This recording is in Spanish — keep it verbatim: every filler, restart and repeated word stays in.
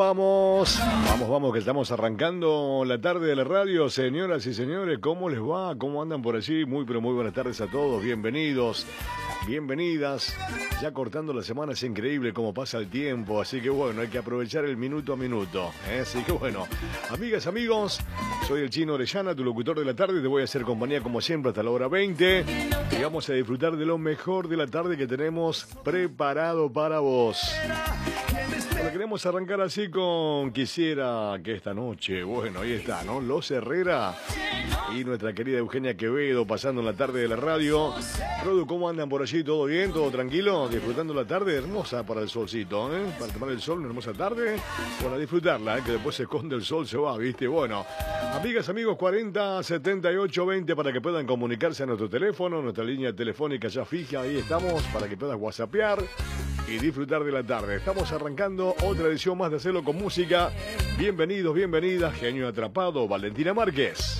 vamos. Vamos, vamos, que estamos arrancando la tarde de la radio. Señoras y señores, ¿cómo les va? ¿Cómo andan por allí? Muy, pero muy buenas tardes a todos. Bienvenidos, bienvenidas. Ya cortando la semana, es increíble cómo pasa el tiempo. Así que bueno, hay que aprovechar el minuto a minuto, ¿eh? Así que bueno, amigas, amigos, soy el Chino Orellana, tu locutor de la tarde. Te voy a hacer compañía como siempre hasta la hora veinte. Y vamos a disfrutar de lo mejor de la tarde que tenemos preparado para vos. Bueno, queremos arrancar así con Quisiera que esta noche, bueno, ahí está, ¿no? Los Herrera y nuestra querida Eugenia Quevedo pasando la tarde de la radio. Rodu, ¿cómo andan por allí? ¿Todo bien? ¿Todo tranquilo? Disfrutando la tarde, hermosa para el solcito, ¿eh? Para tomar el sol, una hermosa tarde. Bueno, a disfrutarla, ¿eh? Que después se esconde el sol, se va, ¿viste? Bueno, amigas, amigos, cuarenta, setenta y ocho, veinte para que puedan comunicarse a nuestro teléfono, nuestra línea telefónica ya fija, ahí estamos, para que puedas whatsappear y disfrutar de la tarde. Estamos arrancando otra edición más de Hacerlo con Música. Bienvenidos, bienvenidas, Genio Atrapado, Valentina Márquez.